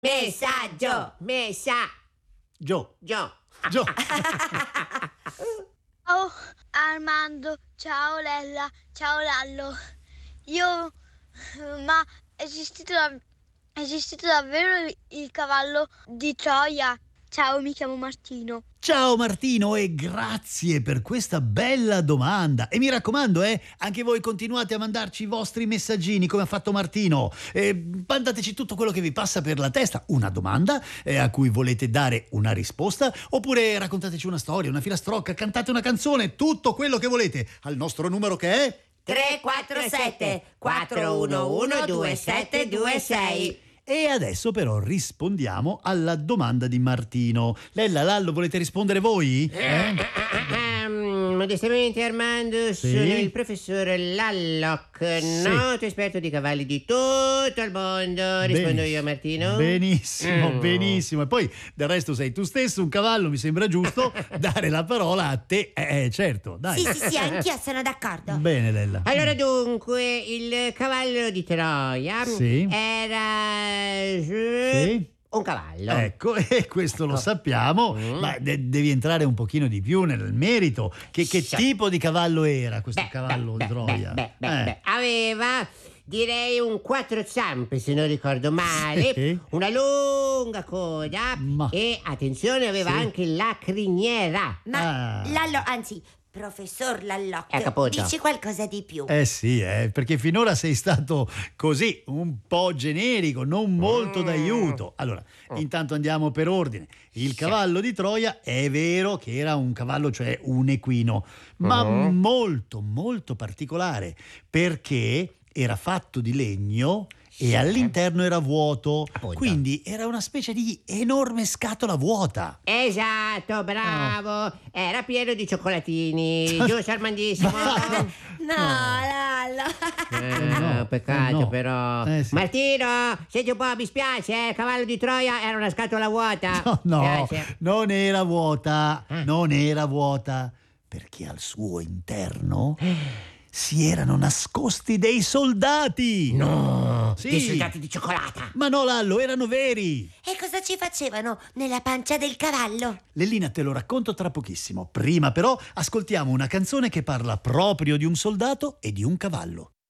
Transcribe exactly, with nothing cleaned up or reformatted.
Messaggio, messa, Gio. Gio. Gio. Ciao Armando, ciao Lella, ciao Lallo. Io, ma è esistito, dav- è esistito davvero il, il cavallo di Troia? Ciao, mi chiamo Martino. Ciao Martino e grazie per questa bella domanda. E mi raccomando, eh, anche voi continuate a mandarci i vostri messaggini come ha fatto Martino. Eh, mandateci tutto quello che vi passa per la testa. Una domanda eh, a cui volete dare una risposta, oppure raccontateci una storia, una filastrocca, cantate una canzone, tutto quello che volete al nostro numero che è tre quattro sette quattro uno uno due sette due sei. E adesso però rispondiamo alla domanda di Martino. Lella, Lallo, volete rispondere voi? Eh? Ehm, modestamente Armando, Sì? sono il professor Lalloc, Sì. noto esperto di cavalli di tutto il mondo. Rispondo Benissimo. io, Martino? Benissimo, Mm. benissimo. E poi del resto sei tu stesso un cavallo, mi sembra giusto dare la parola a te. Eh, eh, certo, dai. Sì, sì, sì, anch'io sono d'accordo. Bene, Lella. Allora dunque, il cavallo di Troia Sì. era Sì. un cavallo. Ecco, e questo lo Ecco. sappiamo, Mm. ma de- devi entrare un pochino di più nel merito. Che, che Sì. tipo di cavallo era questo Beh, cavallo beh, di Troia? beh, beh, beh, Eh. beh. Aveva, direi, un quattro zampe, se non ricordo male, Sì. una lunga coda Ma- e, attenzione, aveva Sì. anche la criniera. Ma Ah. Lallo, anzi, professor Lalloc, Eh, caputo. dici qualcosa di più. Eh sì, eh, perché finora sei stato così, un po' generico, non molto Mm. d'aiuto. Allora, intanto andiamo per ordine. Il Sì. cavallo di Troia è vero che era un cavallo, cioè un equino, ma Mhm. molto, molto particolare, perché era fatto di legno e Sì. all'interno era vuoto, Appunto. quindi era una specie di enorme scatola vuota. Esatto, bravo. Era pieno di cioccolatini. Giusto, Armandissimo? No, Lallo. Eh, no, peccato eh no. però. Eh sì. Martino, senti un po', mi spiace, eh, il cavallo di Troia era una scatola vuota. No, no, Spiace. non era vuota, Ah. non era vuota, perché al suo interno si erano nascosti dei soldati. No, Sì. dei soldati di cioccolata. Ma no, Lallo, erano veri. E cosa ci facevano nella pancia del cavallo? Lellina, te lo racconto tra pochissimo. Prima però ascoltiamo una canzone che parla proprio di un soldato e di un cavallo.